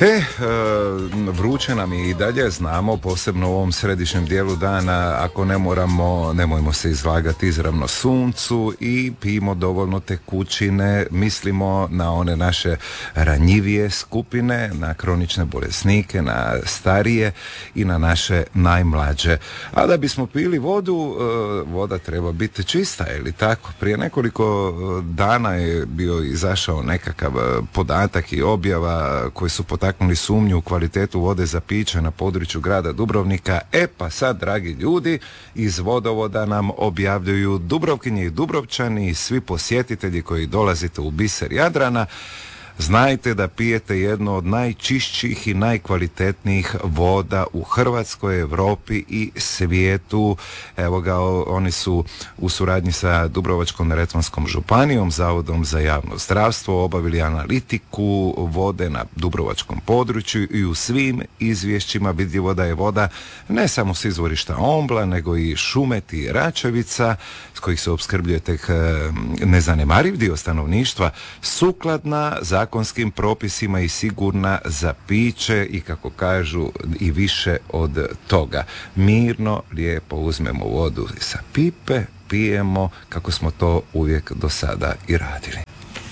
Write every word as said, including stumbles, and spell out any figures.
E, e, vruće nam je i dalje, znamo, posebno u ovom središnjem dijelu dana, ako ne moramo, nemojmo se izlagati izravno suncu i pijemo dovoljno tekućine, mislimo na one naše ranjivije skupine, na kronične bolesnike, na starije i na naše najmlađe. A da bismo pili vodu, e, voda treba biti čista, je li tako? Prije nekoliko dana je bio izašao nekakav podatak i objava koji su potaknuli sumnju u kvalitetu vode za piće na području grada Dubrovnika. E pa sad, dragi ljudi, iz vodovoda nam objavljuju Dubrovkinje i Dubrovčani i svi posjetitelji koji dolazite u biser Jadrana, znajte da pijete jednu od najčišćih i najkvalitetnijih voda u Hrvatskoj, Europi i svijetu. Evo ga, oni su u suradnji sa Dubrovačko-neretvanskom županijom, Zavodom za javno zdravstvo, obavili analitiku vode na dubrovačkom području i u svim izvješćima vidljivo da je voda ne samo s izvorišta Ombla, nego i Šumeti i Račevica, s kojih se opskrbljuje tek nezanemariv dio stanovništva, sukladna zakonskim propisima i sigurna za piće i, kako kažu, i više od toga. Mirno, lijepo uzmemo vodu sa pipe, pijemo kako smo to uvijek do sada i radili.